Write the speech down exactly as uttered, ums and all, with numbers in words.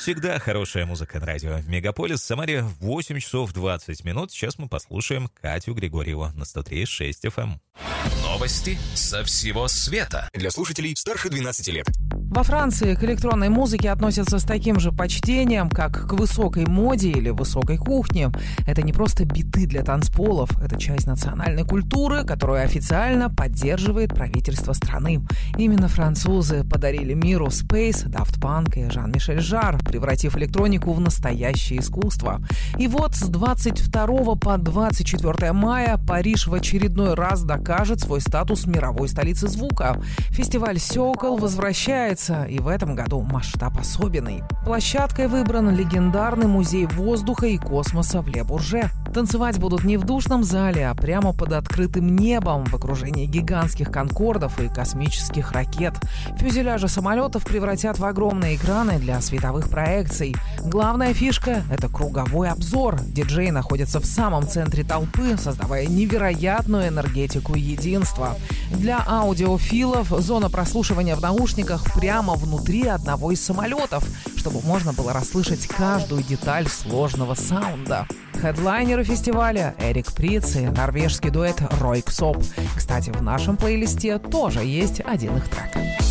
всегда, хорошая музыка на радио Мегаполис. В Самаре восемь часов двадцать минут. Сейчас мы послушаем Катю Григорьеву на сто три и шесть эф эм. Новости со всего света. Для слушателей старше двенадцати лет. Во Франции к электронной музыке относятся с таким же почтением, как к высокой моде или высокой кухне. Это не просто биты для танцполов, это часть национальной культуры, которую официально поддерживает правительство страны. Именно французы подарили миру Space, Daft Punk и Жан-Мишель Жарр, превратив электронику в настоящее искусство. И вот с двадцать второго по двадцать четвёртое мая Париж в очередной раз докажет свой статус мировой столицы звука. Фестиваль Circle возвращается, и в этом году масштаб особенный. Площадкой выбран легендарный музей воздуха и космоса в Ле-Бурже. Танцевать будут не в душном зале, а прямо под открытым небом в окружении гигантских конкордов и космических ракет. Фюзеляжи самолетов превратят в огромные экраны для световых проекций. Главная фишка — это круговой обзор. Диджеи находятся в самом центре толпы, создавая невероятную энергетику единства. Для аудиофилов зона прослушивания в наушниках прямо внутри одного из самолетов, чтобы можно было расслышать каждую деталь сложного саунда. Хедлайнеры фестиваля — Эрик Притц и норвежский дуэт Ройксоп. Кстати, в нашем плейлисте тоже есть один их трек.